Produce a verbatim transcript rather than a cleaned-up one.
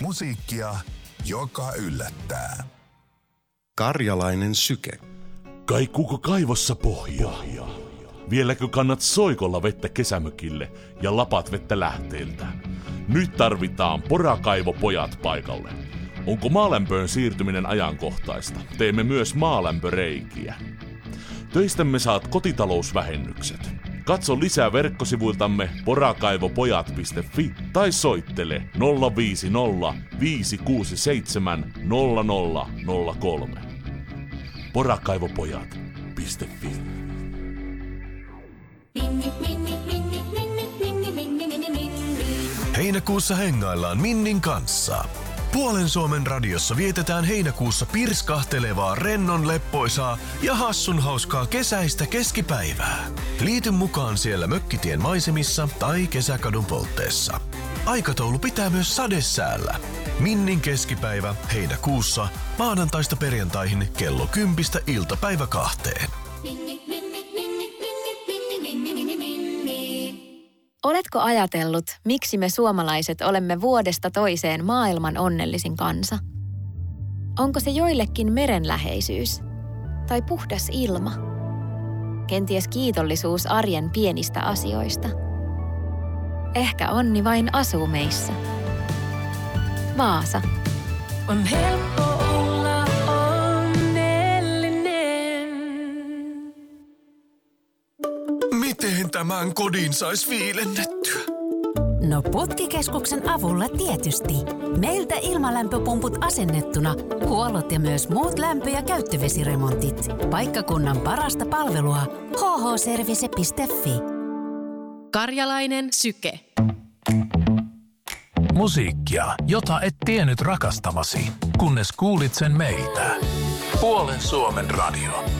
Musiikkia, joka yllättää. Karjalainen syke. Kaikuuko kaivossa pohjaa? Vieläkö kannat soikolla vettä kesämökille ja lapat vettä lähteeltä? Nyt tarvitaan porakaivopojat paikalle. Onko maalämpöön siirtyminen ajankohtaista? Teemme myös maalämpöreikiä. Töistämme saat kotitalousvähennykset. Katso lisää verkkosivuiltamme porakaivopojat piste fi tai soittele nolla viisi nolla viisi kuusi seitsemän nolla nolla nolla kolme. porakaivopojat piste fi. Heinäkuussa hengaillaan Minnin kanssa. Puolen Suomen radiossa vietetään heinäkuussa pirskahtelevaa, rennon leppoisaa ja hassun hauskaa kesäistä keskipäivää. Liity mukaan siellä Mökkitien maisemissa tai Kesäkadun poltteessa. Aikataulu pitää myös sadesäällä. Minnin keskipäivä heinäkuussa maanantaista perjantaihin kello kympistä iltapäivä kahteen. Oletko ajatellut, miksi me suomalaiset olemme vuodesta toiseen maailman onnellisin kansa? Onko se joillekin merenläheisyys? Tai puhdas ilma? Kenties kiitollisuus arjen pienistä asioista? Ehkä onni vain asuu meissä. Vaasa. On helppo olla onnellinen. Miten tämän kodin sais viilennettyä? No Putkikeskuksen avulla tietysti. Meiltä ilmalämpöpumput asennettuna, huollot ja myös muut lämpö- ja käyttövesiremontit. Paikkakunnan parasta palvelua h h service piste fi. Karjalainen syke. Musiikkia, jota et tiennyt rakastavasi, kunnes kuulit sen meiltä. Puolen Suomen radio.